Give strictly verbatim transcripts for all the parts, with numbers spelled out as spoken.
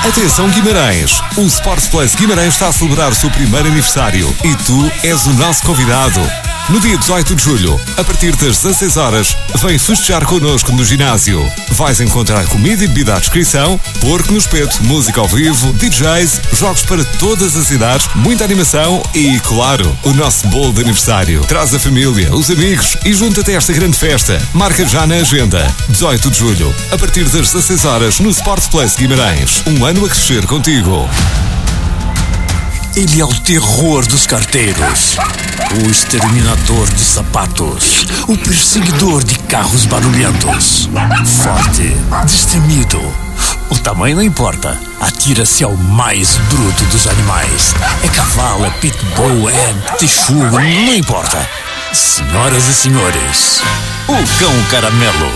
Atenção Guimarães, o Sports Place Guimarães está a celebrar o seu primeiro aniversário e tu és o nosso convidado. No dia dezoito de julho, a partir das dezasseis horas, vem festejar connosco no ginásio. Vais encontrar comida e bebida à descrição, porco no espeto, música ao vivo, D Js, jogos para todas as idades, muita animação e, claro, o nosso bolo de aniversário. Traz a família, os amigos e junta-te a esta grande festa. Marca já na agenda. dezoito de julho, a partir das dezasseis horas, no Sports Place Guimarães. Um ano a crescer contigo. Ele é o terror dos carteiros, o exterminador de sapatos, o perseguidor de carros barulhentos. Forte, destemido. O tamanho não importa. Atira-se ao mais bruto dos animais. É cavalo, é pitbull, é texugo, não importa. Senhoras e senhores, o cão caramelo.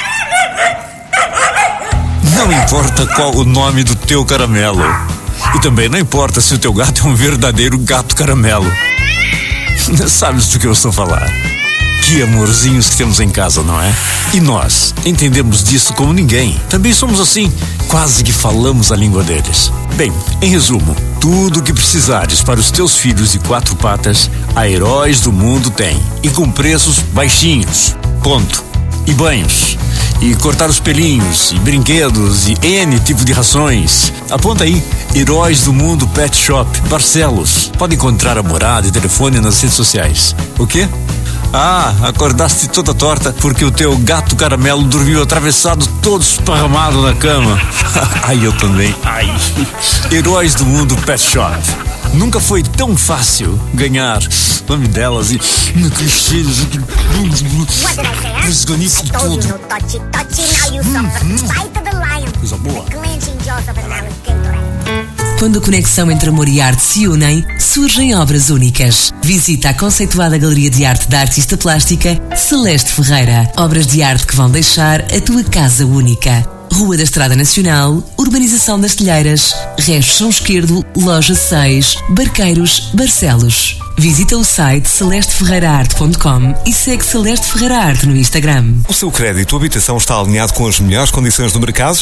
Não importa qual o nome do teu caramelo. E também não importa se o teu gato é um verdadeiro gato caramelo. Sabes do que eu estou a falar? Que amorzinhos que temos em casa, não é? E nós entendemos disso como ninguém. Também somos assim, quase que falamos a língua deles. Bem, em resumo, tudo o que precisares para os teus filhos de quatro patas, a Heróis do Mundo tem. E com preços baixinhos. Ponto. E banhos. E cortar os pelinhos, e brinquedos, e N tipo de rações. Aponta aí, Heróis do Mundo Pet Shop, Barcelos. Pode encontrar a morada e telefone nas redes sociais. O quê? Ah, acordaste toda torta porque o teu gato caramelo dormiu atravessado todo esparramado na cama. Ai, eu também. Ai. Heróis do Mundo Pet Shop. Nunca foi tão fácil ganhar o nome delas e naqueles cheiros e esganice de tudo. Coisa boa. Quando a conexão entre amor e arte se unem, surgem obras únicas. Visita a conceituada Galeria de Arte da artista plástica Celeste Ferreira. Obras de arte que vão deixar a tua casa única. Rua da Estrada Nacional, Urbanização das Telheiras, Restos São Esquerdo, Loja seis, Barqueiros, Barcelos. Visita o site celeste ferreira arte ponto com e segue Celeste Ferreira Arte no Instagram. O seu crédito ou habitação está alinhado com as melhores condições do mercado?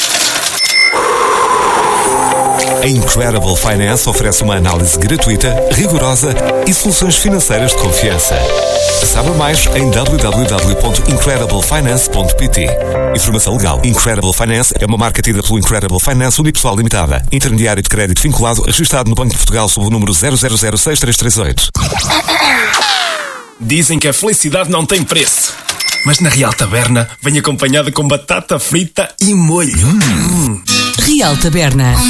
A Incredible Finance oferece uma análise gratuita, rigorosa e soluções financeiras de confiança. Saiba mais em w w w ponto incredible finance ponto p t. Informação legal. Incredible Finance é uma marca tida pelo Incredible Finance Unipessoal Limitada. Intermediário de crédito vinculado, registrado no Banco de Portugal sob o número zero zero zero seis três três oito. Dizem que a felicidade não tem preço. Mas na Real Taberna vem acompanhada com batata frita e molho. Hum. Real Taberna.